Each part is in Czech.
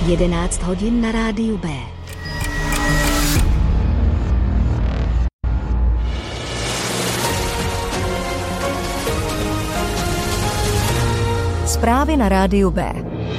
11 hodin na rádiu B. Zprávy na rádiu B.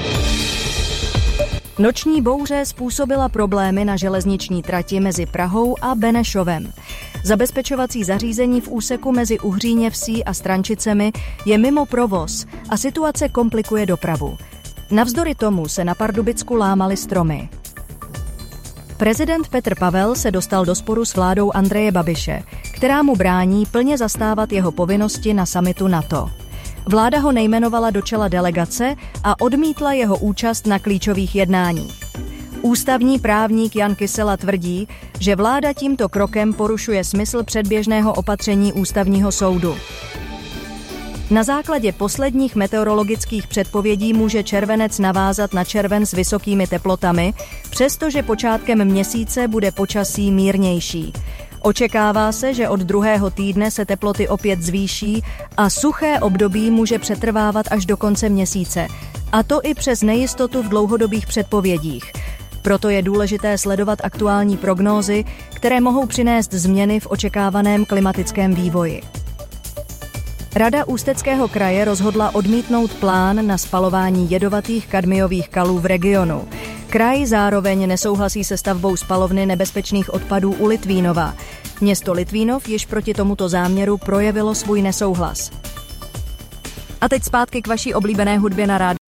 Noční bouře způsobila problémy na železniční trati mezi Prahou a Benešovem. Zabezpečovací zařízení v úseku mezi Uhříněvsí a Strančicemi je mimo provoz a situace komplikuje dopravu. Navzdory tomu se na Pardubicku lámaly stromy. Prezident Petr Pavel se dostal do sporu s vládou Andreje Babiše, která mu brání plně zastávat jeho povinnosti na summitu NATO. Vláda ho nejmenovala do čela delegace a odmítla jeho účast na klíčových jednáních. Ústavní právník Jan Kysela tvrdí, že vláda tímto krokem porušuje smysl předběžného opatření Ústavního soudu. Na základě posledních meteorologických předpovědí může červenec navázat na červen s vysokými teplotami, přestože počátkem měsíce bude počasí mírnější. Očekává se, že od druhého týdne se teploty opět zvýší a suché období může přetrvávat až do konce měsíce, a to i přes nejistotu v dlouhodobých předpovědích. Proto je důležité sledovat aktuální prognózy, které mohou přinést změny v očekávaném klimatickém vývoji. Rada Ústeckého kraje rozhodla odmítnout plán na spalování jedovatých kadmiových kalů v regionu. Kraj zároveň nesouhlasí se stavbou spalovny nebezpečných odpadů u Litvínova. Město Litvínov již proti tomuto záměru projevilo svůj nesouhlas. A teď zpátky k vaší oblíbené hudbě na rádiu.